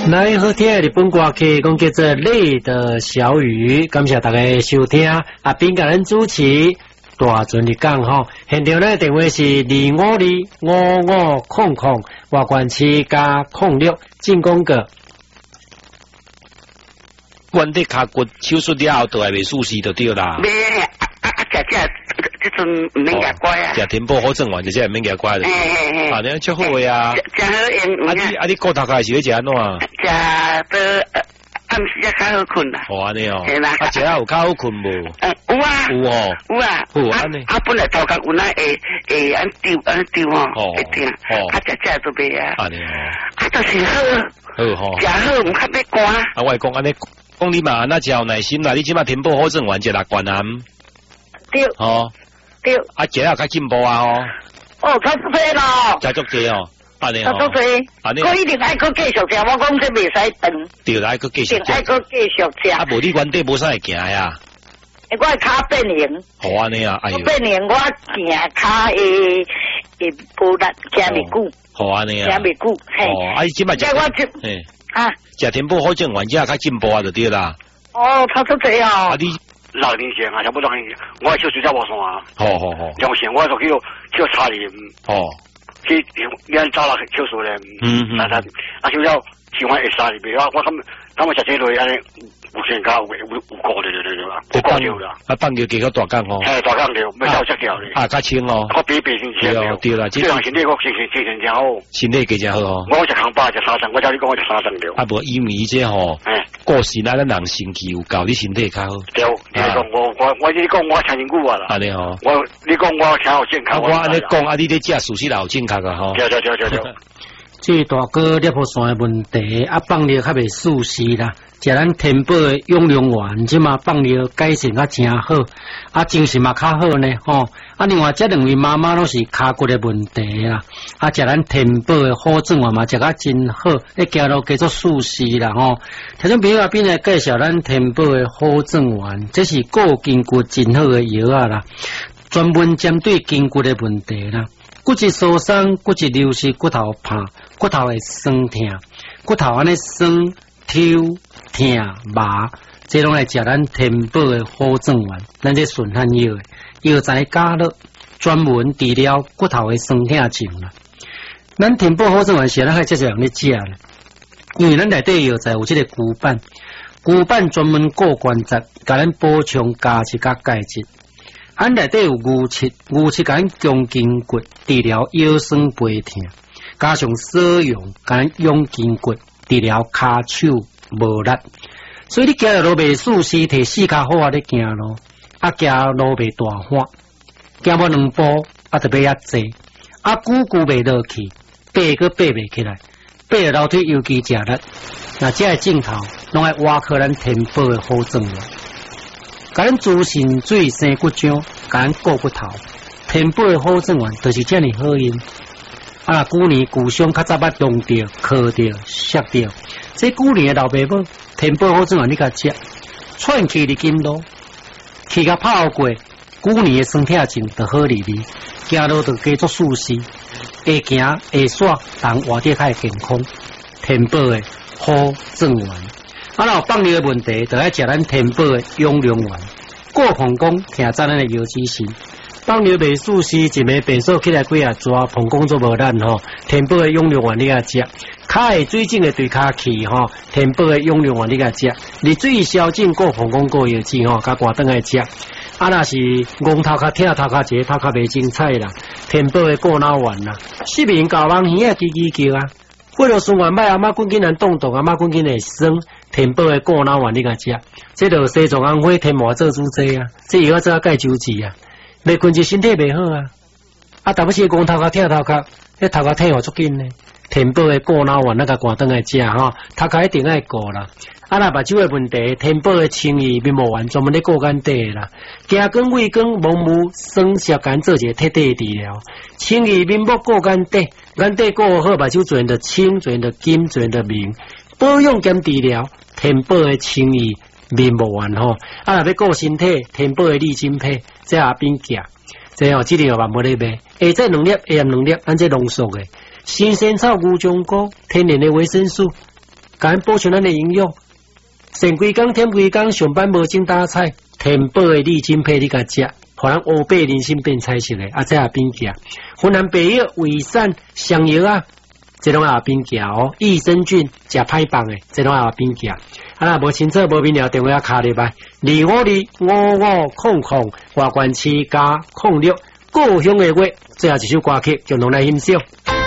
来好听的日本歌曲，讲叫做《泪的小雨》，感谢大家收听。阿斌甲咱主持，大船日讲吼，现场咧电话是2525500，外关7加06进攻个。 关节卡骨手术了后，都还未舒适就对啦。 没这阵唔免牙乖啊。 食天保好正完，就真系唔免牙乖了。啊，你足好个啊。 食好用。 你骨头开是要食安怎啊？ 食到暗时啊较好困啦。 好安尼哦。 系啦。 食了有较好困无？ 有啊。 有哦。 有啊。 好安尼。 本来头壳有那会安丢吼，会听。食都袂啊。 安尼哦。 就是好。 好吼。 食好唔较要寒。 啊，我讲安尼，讲你嘛安那真有耐心啦。你即马天保好正完食6罐啊。 对。 哦。 对， 食了较进步啊哦。 差不多咯。 食足济哦，安尼哦。差不多。我一定爱搁继续食，我讲这袂使等。 对，爱搁继续食。 爱搁继续食。 啊，无你原底无啥会行呀？ 我骹变形。 好安尼啊，哎呦。 变形，我行骹会无力，行袂久。 好安尼啊。 行袂久，嘿。 啊，你即摆食。 嘿。啊。 食天保好正完，只较进步啊，就对啦。 差不多哦。 啊，你。 6年前啊，差不多我手术才无算啊。 好。 两线我就叫查理。去咱找了手术咧。手术喜欢会杀里边，我食这类安尼有先加有高对啦，有高掉啦。 啊，放尿几个大缸哦。 大缸掉，没少食掉咧。 啊，较轻哦。 我比先掉。 对啦， 这样身体我精神真好。 身体更加好哦。 我食康巴食3层，我叫你讲我食3层掉。 啊，无因为这吼，过时咱人身体有够，你身体较好。 对，你讲你讲我听真久啊啦。 安尼哦。 你讲我挺好健康。 我安尼讲啊，你咧食属实老健康啊吼。 对。 这大哥尿泡酸的问题，放尿较袂舒适啦。食咱天保的养龙丸，即嘛放尿改善较真好，精神嘛较好呢吼。另外这两位妈妈拢是骹骨的问题啦，食咱天保的好转丸嘛食较真好，行路加做舒适啦吼。听众朋友边来介绍咱天保的好转丸，这是固筋骨真好的药啊啦，专门针对筋骨的问题啦。骨质疏松、骨质流失、骨头胖、骨头会酸痛、骨头安尼酸、抽、痛、麻，这拢来食咱天保的好转丸，咱这顺汉药的药材加热，专门治疗骨头的酸痛症啦。咱天保好转丸是咱还这些人咧食咧，因为咱内底药材有这个骨板，骨板专门固关节，甲咱补充加一甲钙质。咱内底有牛七甲咱强筋骨，治疗腰酸背痛，加上使用甲咱养筋骨，治疗骹手无力。所以你行路袂舒适，摕4脚好咧行路，行路袂大汗，行无2步特别遐济，久袂落去，爬佫爬袂起来，爬楼梯尤其食力。那这个镜头拢爱挖靠咱天保的好转了。甲咱滋肾水生骨浆，甲咱固骨头，天保的好转丸就是这么好用。旧年旧伤较早捌弄着、磕着、摔着，这旧年的老爸母天保好转丸你甲食，喘气的筋路，气甲泡过，旧年的酸痛症就好哩哩，行路就加做舒适，会行会耍，人活得较健康。天保的好转丸。若有放尿的问题，就要食咱天保的养龙丸。顾膀胱听咱的药指示，放尿袂舒适，一暝便所起来几啊抓，膀胱做无力吼。天保的养龙丸你甲食，骹会水肿的对骹气吼，天保的养龙丸你甲食。你水消肿顾膀胱顾药剂吼，甲挂灯来食。若是戆头壳痛头壳节头壳袂精彩啦，天保的顾脑丸啦，失眠搞人耳啊叽叽叫啊。为了酸丸歹阿妈滚紧人动动，阿妈滚紧会酸。天保的顾脑丸你甲食，这就西藏红花天麻做主剂啊，这药做钙周治啊，袂困就身体袂好啊。特别是戆头壳痛头壳，迄头壳痛互足紧呢。天保的顾脑丸那个挂灯来食吼，头壳一定爱顾啦。若目睭的问题，天保的清益面膜丸专门咧顾眼底啦，姜根、胃根、盲目、酸涩干做一个彻底治疗。清益面膜顾眼底，眼底顾好，目睭自然就清，自然就金，自然就明。保养兼治疗，天保的清益面膜丸吼。若要顾身体，天保的利筋配，这阿边夹，这即个嘛无咧卖。下这2粒，下2粒，咱这浓缩的新鲜草、牛樟菇、天然的维生素。 甲咱补充咱的营养。剩规工添规工，上班无精打采，填饱的利精配你甲食，互咱乌白人参变菜色的，这也变价。湖南白药、胃散、香药啊，这拢也变价哦。益生菌食歹棒的，这拢也变价。若无清楚无明了，电话卡入来252500外观7+06，故乡的话，最后一首歌曲就拢来欣赏。